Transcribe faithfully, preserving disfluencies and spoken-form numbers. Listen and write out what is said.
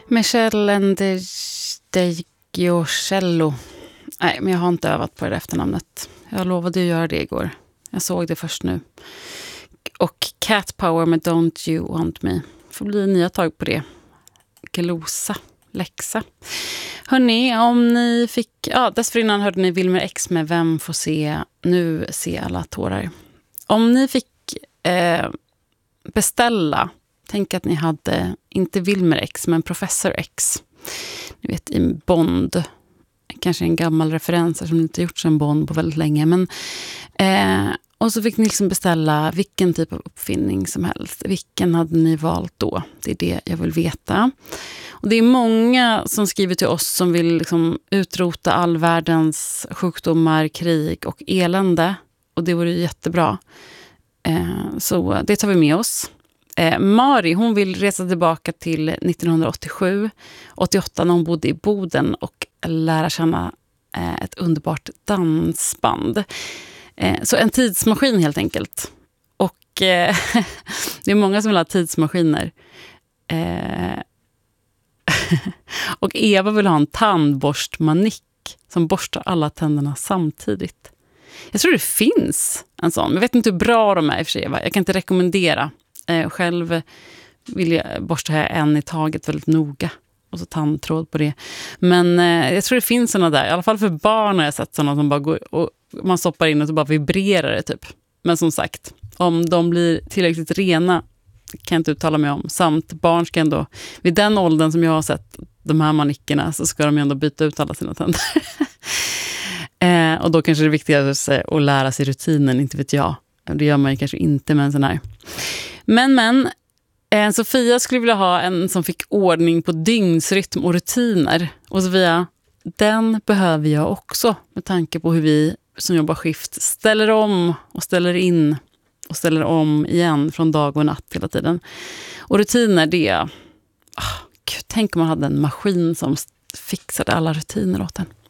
Michelle Ndegeocello. Nej, men jag har inte övat på det efternamnet. Jag lovade att göra det igår. Jag såg det först nu. Och Cat Power med Don't You Want Me. Får bli nya tag på det. Glosa. Läxa. Hörrni, om ni fick... Ja, dessförinnan hörde ni Wilmer X med Vem får se nu se alla tårar. Om ni fick eh, beställa, tänk att ni hade inte Wilmer X men Professor X. Ni vet, i Bond. Kanske en gammal referens som inte gjort sedan Bond på väldigt länge. Men, eh, och så fick ni liksom beställa vilken typ av uppfinning som helst. Vilken hade ni valt då? Det är det jag vill veta. Och det är många som skriver till oss som vill liksom utrota all världens sjukdomar, krig och elände. Och det vore ju jättebra. Eh, så det tar vi med oss. Eh, Mari, hon vill resa tillbaka till nittonhundraåttiosju åttioåtta när hon bodde i Boden och lära känna eh, ett underbart dansband. Eh, så en tidsmaskin helt enkelt. Och eh, det är många som vill ha tidsmaskiner. Eh, och Eva vill ha en tandborstmanick som borstar alla tänderna samtidigt. Jag tror det finns en sån. Men jag vet inte hur bra de är i och för sig. Jag kan inte rekommendera. Eh, själv vill jag borsta här en i taget väldigt noga. Och så tandtråd på det. Men eh, jag tror det finns såna där. I alla fall för barn har jag sett såna som bara går och man stoppar in och så bara vibrerar det typ. Men som sagt, om de blir tillräckligt rena kan jag inte uttala mig om. Samt barn ska ändå, vid den åldern som jag har sett de här manickerna så ska de ändå byta ut alla sina tänder. eh, och då kanske det är viktigare att lära sig rutinen, inte vet jag. Det gör man ju kanske inte med en sån här. Men, men, eh, Sofia skulle vilja ha en som fick ordning på dygnsrytm och rutiner. Och Sofia, den behöver jag också med tanke på hur vi som jobbar skift ställer om och ställer in och ställer om igen från dag och natt hela tiden. Och rutiner, det är... Oh, Gud, tänk om man hade en maskin som fixade alla rutiner åt en.